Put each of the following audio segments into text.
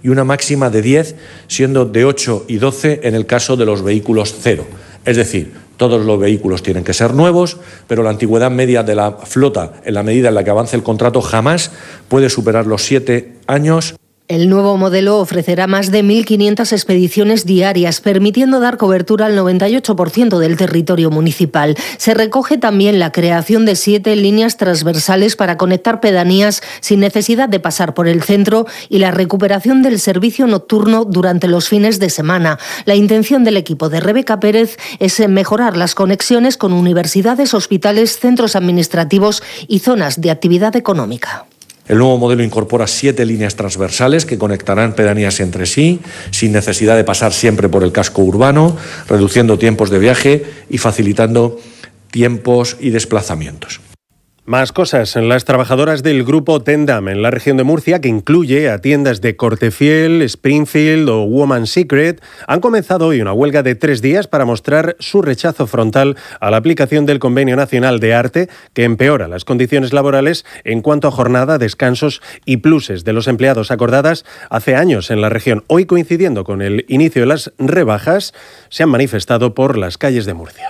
y una máxima de 10, siendo de 8 y 12 en el caso de los vehículos cero. Es decir, todos los vehículos tienen que ser nuevos, pero la antigüedad media de la flota, en la medida en la que avance el contrato, jamás puede superar los 7 años. El nuevo modelo ofrecerá más de 1.500 expediciones diarias, permitiendo dar cobertura al 98% del territorio municipal. Se recoge también la creación de 7 líneas transversales para conectar pedanías sin necesidad de pasar por el centro y la recuperación del servicio nocturno durante los fines de semana. La intención del equipo de Rebeca Pérez es mejorar las conexiones con universidades, hospitales, centros administrativos y zonas de actividad económica. El nuevo modelo incorpora 7 líneas transversales que conectarán pedanías entre sí, sin necesidad de pasar siempre por el casco urbano, reduciendo tiempos de viaje y facilitando tiempos y desplazamientos. Más cosas. Las trabajadoras del grupo Tendam en la región de Murcia, que incluye a tiendas de Cortefiel, Springfield o Woman's Secret, han comenzado hoy una huelga de 3 días para mostrar su rechazo frontal a la aplicación del Convenio Nacional de Arte, que empeora las condiciones laborales en cuanto a jornada, descansos y pluses de los empleados acordadas hace años en la región. Hoy, coincidiendo con el inicio de las rebajas, se han manifestado por las calles de Murcia.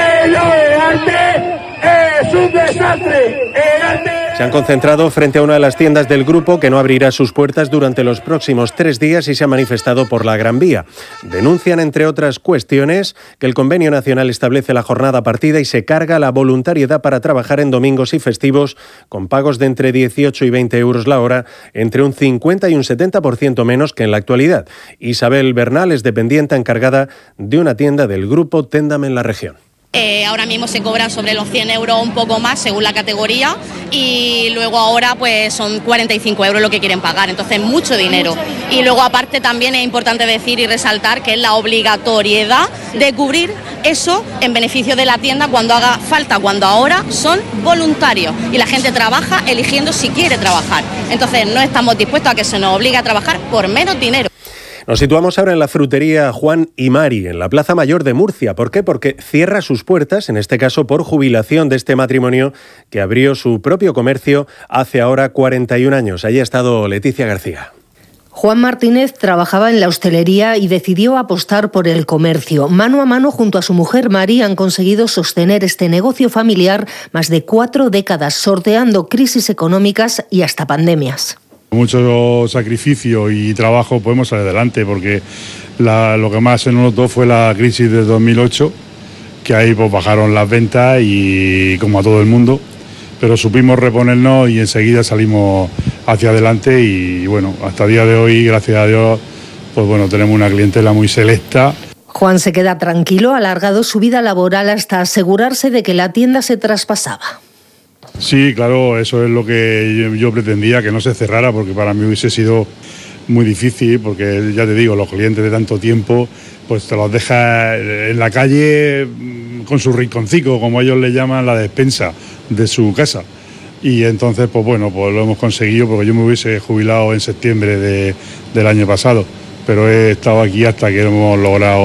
¡Es un desastre! Se han concentrado frente a una de las tiendas del grupo que no abrirá sus puertas durante los próximos 3 días y se ha manifestado por la Gran Vía. Denuncian, entre otras cuestiones, que el Convenio Nacional establece la jornada partida y se carga la voluntariedad para trabajar en domingos y festivos con pagos de entre 18 y 20 euros la hora, entre un 50 y un 70% menos que en la actualidad. Isabel Bernal es dependiente encargada de una tienda del grupo Tendam en la región. Ahora mismo se cobran sobre los 100 euros, un poco más según la categoría, y luego ahora pues son 45 euros lo que quieren pagar, entonces mucho dinero. Y luego aparte también es importante decir y resaltar que es la obligatoriedad de cubrir eso en beneficio de la tienda cuando haga falta, cuando ahora son voluntarios y la gente trabaja eligiendo si quiere trabajar. Entonces no estamos dispuestos a que se nos obligue a trabajar por menos dinero. Nos situamos ahora en la frutería Juan y Mari, en la Plaza Mayor de Murcia. ¿Por qué? Porque cierra sus puertas, en este caso por jubilación de este matrimonio que abrió su propio comercio hace ahora 41 años. Allí ha estado Leticia García. Juan Martínez trabajaba en la hostelería y decidió apostar por el comercio. Mano a mano, junto a su mujer Mari, han conseguido sostener este negocio familiar más de 4 décadas, sorteando crisis económicas y hasta pandemias. Mucho sacrificio y trabajo podemos salir adelante, porque lo que más se nos notó fue la crisis de 2008, que ahí pues bajaron las ventas y como a todo el mundo, pero supimos reponernos y enseguida salimos hacia adelante y bueno, hasta el día de hoy, gracias a Dios, pues bueno, tenemos una clientela muy selecta. Juan se queda tranquilo, ha alargado su vida laboral hasta asegurarse de que la tienda se traspasaba. Sí, claro, eso es lo que yo pretendía, que no se cerrara, porque para mí hubiese sido muy difícil, porque ya te digo, los clientes de tanto tiempo, pues te los dejas en la calle con su rinconcito, como ellos le llaman, la despensa de su casa. Y entonces, pues bueno, pues lo hemos conseguido, porque yo me hubiese jubilado en septiembre del año pasado, pero he estado aquí hasta que hemos logrado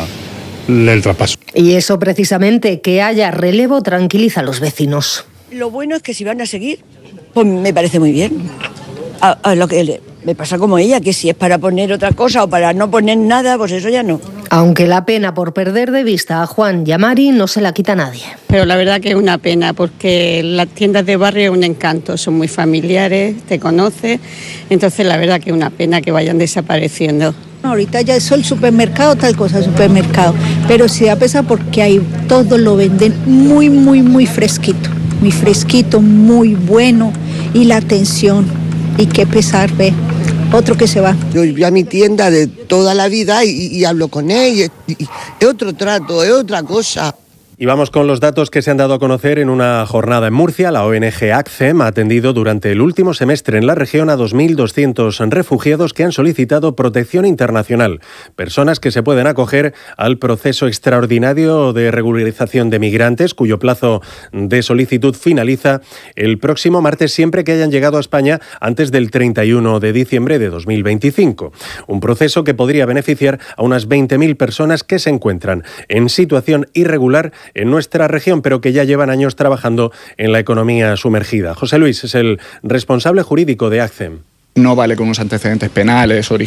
el traspaso. Y eso precisamente, que haya relevo, tranquiliza a los vecinos. Lo bueno es que si van a seguir, pues me parece muy bien. A lo que me pasa como ella, que si es para poner otra cosa o para no poner nada, pues eso ya no. Aunque la pena por perder de vista a Juan y a Mari no se la quita nadie. Pero la verdad que es una pena, porque las tiendas de barrio es un encanto, son muy familiares, te conoces, entonces la verdad que es una pena que vayan desapareciendo. Ahorita ya es el supermercado, tal cosa, supermercado, pero sí da pesa porque ahí todo lo venden muy fresquito. Muy fresquito, muy bueno, y la atención, y qué pesar ver otro que se va. Yo voy a mi tienda de toda la vida y hablo con él, y es otro trato, es otra cosa. Y vamos con los datos que se han dado a conocer en una jornada en Murcia. La ONG ACCEM ha atendido durante el último semestre en la región a 2.200 refugiados que han solicitado protección internacional. Personas que se pueden acoger al proceso extraordinario de regularización de migrantes, cuyo plazo de solicitud finaliza el próximo martes, siempre que hayan llegado a España antes del 31 de diciembre de 2025. Un proceso que podría beneficiar a unas 20.000 personas que se encuentran en situación irregular en nuestra región, pero que ya llevan años trabajando en la economía sumergida. José Luis es el responsable jurídico de ACCEM. No vale con unos antecedentes penales